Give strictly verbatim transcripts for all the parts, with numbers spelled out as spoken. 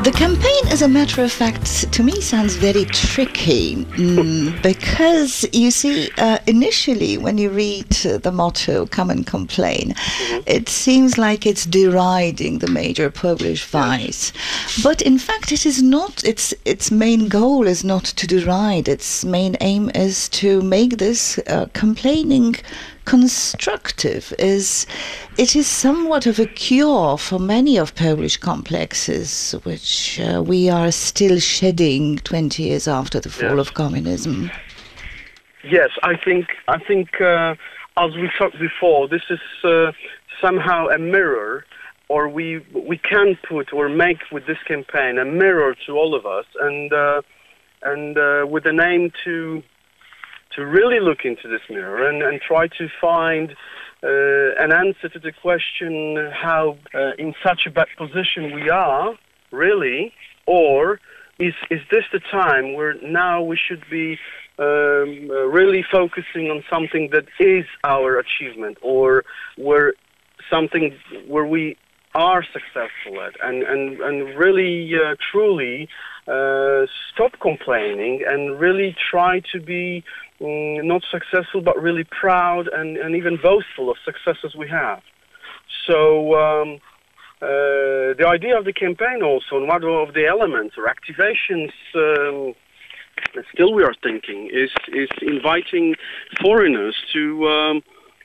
The campaign, as a matter of fact, to me sounds very tricky mm, because, you see, uh, initially when you read uh, the motto, come and complain, mm-hmm. it seems like it's deriding the major Polish vice. Yes. But in fact it is not. Its, its main goal is not to deride. Its main aim is to make this uh, complaining constructive. Is it is somewhat of a cure for many of Polish complexes which uh, we are still shedding twenty years after the fall yes. of communism. Yes, I think I think uh, as we talked before, this is uh, somehow a mirror, or we we can put or make with this campaign a mirror to all of us, and uh, and uh, with an aim to to really look into this mirror and, and try to find uh, an answer to the question how uh, in such a bad position we are, really, or is is this the time where now we should be um, uh, really focusing on something that is our achievement, or where something where we are successful at, and, and, and really, uh, truly uh, stop complaining and really try to be mm, not successful, but really proud and, and even boastful of successes we have. So um, uh, the idea of the campaign also, and one of the elements or activations um, still we are thinking, is, is inviting foreigners to um,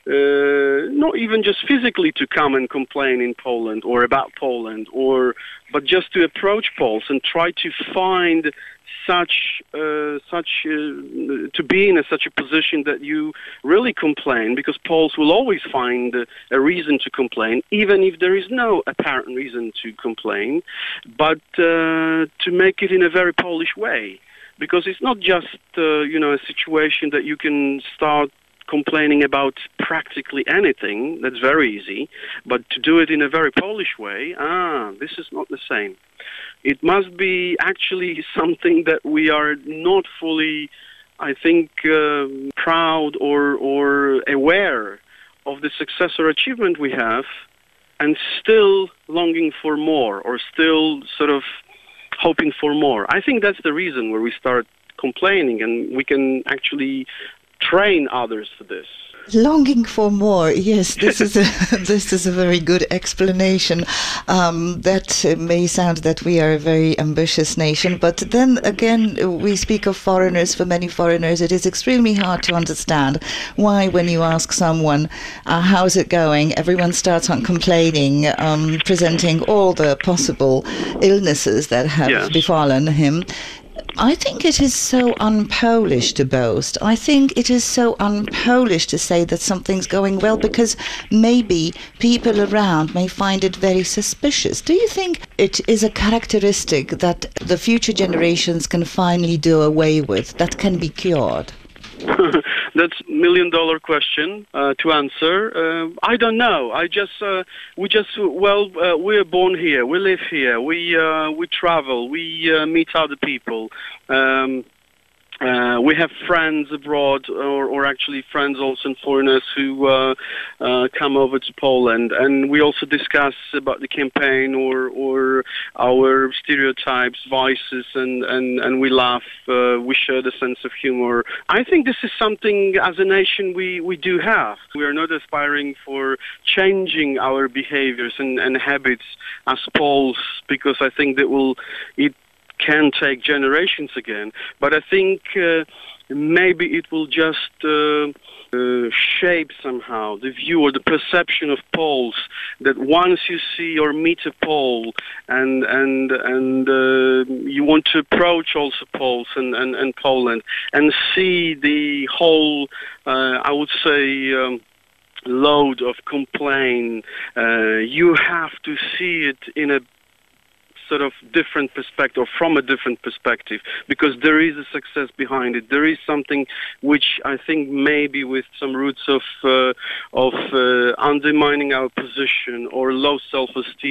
Uh, not even just physically to come and complain in Poland or about Poland, or but just to approach Poles and try to find such uh, such uh, to be in a, such a position that you really complain, because Poles will always find a, a reason to complain, even if there is no apparent reason to complain, but uh, to make it in a very Polish way, because it's not just uh, you know a situation that you can start complaining about practically anything. That's very easy, but to do it in a very Polish way, ah, this is not the same. It must be actually something that we are not fully, I think, um, proud or, or aware of the success or achievement we have, and still longing for more, or still sort of hoping for more. I think that's the reason where we start complaining, and we can actually train others for this. Longing for more, yes, this is a this is a very good explanation. Um, that uh, may sound that we are a very ambitious nation, but then again, we speak of foreigners. For many foreigners, it is extremely hard to understand why, when you ask someone, uh, how's it going, everyone starts on complaining, um, presenting all the possible illnesses that have yes. befallen him. I think it is so un-Polish to boast. I think it is so un-Polish to say that something's going well, because maybe people around may find it very suspicious. Do you think it is a characteristic that the future generations can finally do away with, that can be cured? That's a million dollar question uh, to answer. Uh, I don't know. I just, uh, we just, well, uh, we're born here. We live here. We, uh, we travel. We uh, meet other people. Um, Uh, we have friends abroad, or, or actually friends also and foreigners who uh, uh, come over to Poland, and we also discuss about the campaign or or our stereotypes, vices, and, and, and we laugh. Uh, we share the sense of humor. I think this is something as a nation we, we do have. We are not aspiring for changing our behaviors and, and habits as Poles, because I think that will it. can take generations again, but I think uh, maybe it will just uh, uh, shape somehow the view or the perception of Poles, that once you see or meet a Pole and and and uh, you want to approach also Poles and, and, and Poland and see the whole, uh, I would say, um, load of complaint, uh, you have to see it in a sort of different perspective, from a different perspective, because there is a success behind it. There is something which I think maybe with some roots of uh, of uh, undermining our position or low self-esteem